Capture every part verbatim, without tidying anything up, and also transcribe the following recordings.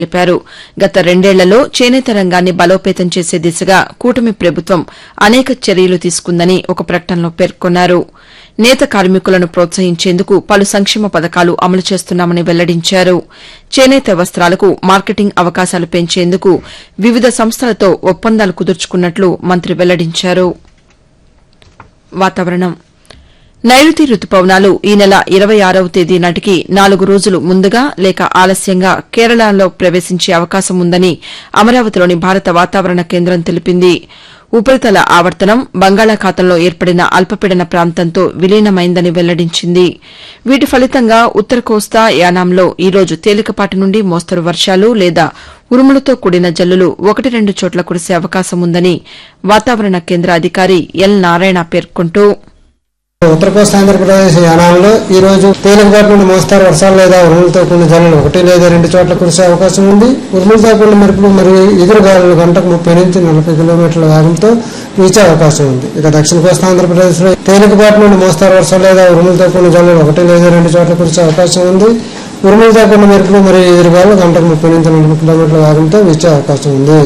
తెలిపారు. గత రెండేళ్లలో చేనేత రంగాన్ని బలోపేతం చేసే దిశగా కూటమి ప్రభుత్వం అనేక చర్యలు తీసుకుందని ఒక ప్రకటనలో పేర్కొన్నారు. నేత కార్మికులను ప్రోత్సహించేందుకు పలు సంక్షేమ పథకాలు అమలు చేస్తున్నామని వెల్లడించారు. చేనేత వస్త్రాలకు మార్కెటింగ్ అవకాశాలు పెంచేందుకు వివిధ సంస్థలతో ఒప్పందాలు కుదుర్చుకున్నట్లు మంత్రి వెల్లడించారు. వాతావరణం నైరుతి రుతుపవనాలు ఈ నెల ఇరవై ఆరవ తేదీ నాటికి నాలుగు రోజులు ముందుగా లేక ఆలస్యంగా కేరళలో ప్రవేశించే అవకాశం ఉందని అమరావతిలోని భారత వాతావరణ కేంద్రం తెలిపింది. ఉపరితల ఆవర్తనం బంగాళాఖాతంలో ఏర్పడిన అల్పపీడన ప్రాంతంతో విలీనమైందని వెల్లడించింది. వీటి ఫలితంగా ఉత్తర కోస్తా యానాంలో ఈ రోజు తేలికపాటి నుండి మోస్తరు వర్షాలు లేదా ఉరుములతో కూడిన జల్లులు ఒకటి రెండు చోట్ల కురిసే అవకాశం ఉందని వాతావరణ కేంద్ర అధికారి ఎల్ నారాయణ పేర్కొంటూ ఉత్తర కోస్తా ఆంధ్రప్రదేశ్ యానాంలో ఈ రోజు తేలికపాటి నుండి మోస్తారు వర్షాలు లేదా ఉరుములతో కూడిన జల్లులు ఒకటి లేదా రెండు చోట్ల కురిసే అవకాశం ఉంది. ఉరుములతో కూడిన మెరుపులు మరియు ఎదురుగాలులు గంటకు ముప్పై నుంచి నలభై కిలోమీటర్ల వేగంతో వీచే అవకాశం ఉంది. ఇక దక్షిణ కోస్తా ఆంధ్రప్రదేశ్ లో తేలికపాటి నుండి మోస్తారు వర్షాలు లేదా ఉరుములతో కూడిన జల్లులు ఒకటి లేదా రెండు చోట్ల కురిసే అవకాశం ఉంది. ఉరుములతో కూడిన మెరుపులు మరియు ఎదురుగాలు గంటకు ముప్పై నుంచి నలభై కిలోమీటర్ల వేగంతో వీచే అవకాశం ఉంది.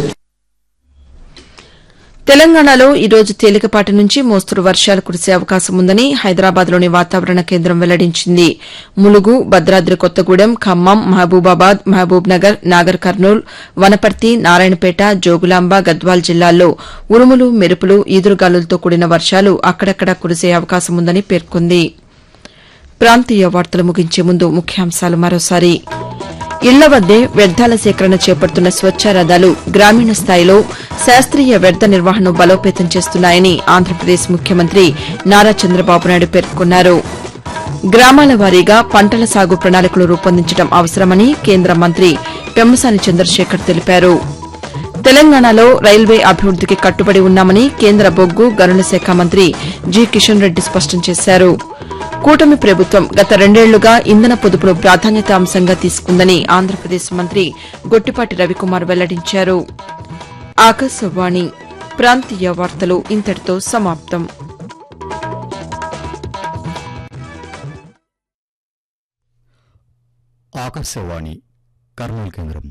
తెలంగాణలో ఈ రోజు తేలికపాటి నుంచి మోస్తరు వర్షాలు కురిసే అవకాశం ఉందని హైదరాబాద్లోని వాతావరణ కేంద్రం వెల్లడించింది. ములుగు, భద్రాద్రి కొత్తగూడెం, ఖమ్మం, మహబూబాబాద్, మహబూబ్ నగర్, నాగర్ కర్నూల్, వనపర్తి, నారాయణపేట, జోగులాంబ, గద్వాల్ జిల్లాల్లో ఉరుములు, మెరుపులు, ఈదురుగాలులతో కూడిన వర్షాలు అక్కడక్కడా కురిసే అవకాశం ఉందని పేర్కొంది. ప్రాంతీయ వార్తలు ముగించే ముందు ముఖ్యాంశాలు మరోసారి. ఇళ్ల వద్దే వ్యర్థాల సేకరణ చేపడుతున్న స్వచ్ఛ రథాలు గ్రామీణ స్థాయిలో శాస్త్రీయ వ్యర్థ నిర్వహణను బలోపేతం చేస్తున్నాయని ఆంధ్రప్రదేశ్ ముఖ్యమంత్రి నారా చంద్రబాబు నాయుడు పేర్కొన్నారు. గ్రామాల వారీగా పంటల సాగు ప్రణాళికలు రూపొందించడం అవసరమని కేంద్ర మంత్రి పెమ్మసాని చంద్రశేఖర్ తెలిపారు. తెలంగాణలో రైల్వే అభివృద్దికి కట్టుబడి ఉన్నామని కేంద్ర బొగ్గు గనుల శాఖ మంత్రి జి కిషన్ రెడ్డి స్పష్టం చేశారు. కూటమి ప్రభుత్వం గత రెండేళ్లుగా ఇంధన పొదుపును ప్రాధాన్యత అంశంగా తీసుకుందని ఆంధ్రప్రదేశ్ మంత్రి గొట్టిపాటి రవికుమార్ వెల్లడించారు. ఆకాశవాణి ప్రాంతీయ వార్తలు ఇంతటితో సమాప్తం. ఆకాశవాణి కర్నూలు కేంద్రం.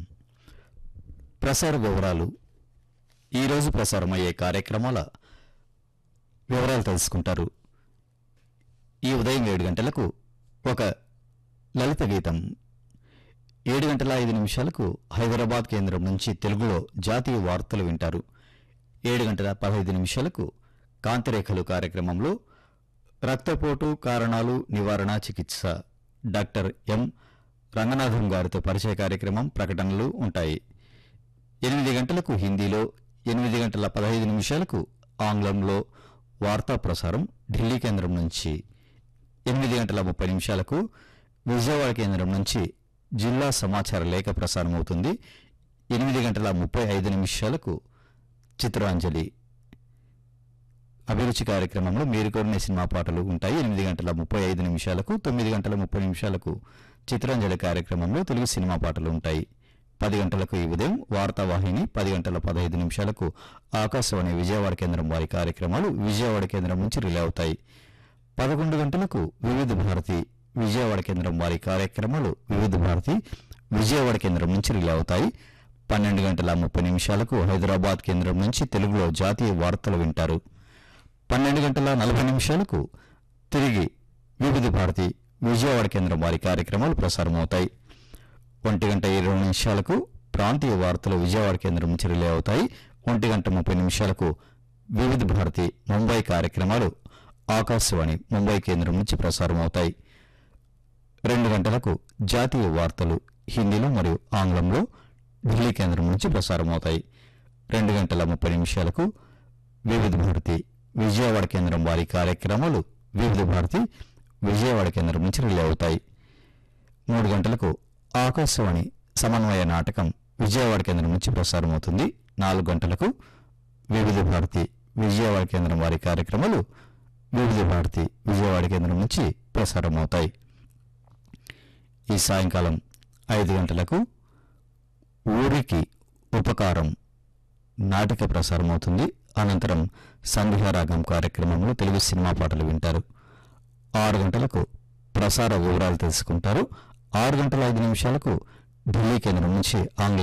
ప్రసార వివరాలు. ఈరోజు ప్రసారమయ్యే కార్యక్రమాల వివరాలు తెలుసుకుంటారు. ఈ ఉదయం ఏడు గంటలకు ఒక లలిత గీతం, ఏడు గంటల ఐదు నిమిషాలకు హైదరాబాద్ కేంద్రం నుంచి తెలుగులో జాతీయ వార్తలు వింటారు. ఏడు గంటల పదహైదు నిమిషాలకు కాంతిరేఖలు కార్యక్రమంలో రక్తపోటు కారణాలు నివారణ చికిత్స డాక్టర్ ఎం రంగనాథం గారితో పరిచయ కార్యక్రమం, ప్రకటనలు ఉంటాయి. ఎనిమిది గంటలకు హిందీలో, ఎనిమిది గంటల పదహైదు నిమిషాలకు ఆంగ్లంలో వార్తా ప్రసారం ఢిల్లీ కేంద్రం నుంచి. ఎనిమిది గంటల ముప్పై నిమిషాలకు విజయవాడ కేంద్రం నుంచి జిల్లా సమాచార లేఖ ప్రసారం అవుతుంది. ఎనిమిది గంటల ముప్పై ఐదు నిమిషాలకు చిత్రాంజలి అభిరుచి కార్యక్రమంలో మీరు కోరిన సినిమా పాటలు ఉంటాయి. ఎనిమిది గంటల ముప్పై ఐదు నిమిషాలకు, తొమ్మిది గంటల ముప్పై నిమిషాలకు చిత్రాంజలి కార్యక్రమంలో తెలుగు సినిమా పాటలు ఉంటాయి. పది గంటలకు ఈ ఉదయం వార్తావాహిని, పది గంటల పదహైదు నిమిషాలకు ఆకాశవాణి విజయవాడ కేంద్రం వారి కార్యక్రమాలు విజయవాడ కేంద్రం నుంచి రిలే అవుతాయి. పదకొండు గంటలకు వివిధ భారతి విజయవాడ కేంద్రం వారి కార్యక్రమాలు వివిధ భారతి విజయవాడ కేంద్రం నుంచి రిలే అవుతాయి. పన్నెండు గంటల ముప్పై నిమిషాలకు హైదరాబాద్ కేంద్రం నుంచి తెలుగులో జాతీయ వార్తలు వింటారు. పన్నెండు గంటల నలభై నిమిషాలకు తిరిగి వివిధ భారతి విజయవాడ కేంద్రం వారి కార్యక్రమాలు ప్రసారమవుతాయి. ఒంటి గంట ఇరవై నిమిషాలకు ప్రాంతీయ వార్తలు విజయవాడ కేంద్రం నుంచి రిలే అవుతాయి. ఒంటి గంట ముప్పై నిమిషాలకు వివిధ భారతి ముంబై కార్యక్రమాలు ఆకాశవాణి ముంబై కేంద్రం నుంచి ప్రసారమవుతాయి. రెండు గంటలకు జాతీయ వార్తలు హిందీలో మరియు ఆంగ్లంలో ఢిల్లీ కేంద్రం నుంచి ప్రసారమవుతాయి. రెండు గంటల ముప్పై నిమిషాలకు వివిధ భారతి విజయవాడ కేంద్రం వారి కార్యక్రమాలు వివిధ భారతి విజయవాడ కేంద్రం నుంచి రిలే అవుతాయి. మూడు గంటలకు ఆకాశవాణి సమన్వయ నాటకం విజయవాడ కేంద్రం నుంచి ప్రసారమవుతుంది. నాలుగు గంటలకు వివిధ భారతి విజయవాడ కేంద్రం వారి కార్యక్రమాలు వివిధ భారతి విజయవాడ కేంద్రం నుంచి ప్రసారమవుతాయి. ఈ సాయంకాలం ఐదు గంటలకు ఊరికి ఉపకారం నాటిక ప్రసారమవుతుంది. అనంతరం సంధ్యారాగం కార్యక్రమంలో తెలుగు సినిమా పాటలు వింటారు. ఆరు గంటలకు ప్రసార వివరాలు తెలుసుకుంటారు. ఆరు గంటల ఐదు నిమిషాలకు ఢిల్లీ కేంద్రం నుంచి ఆంగ్ల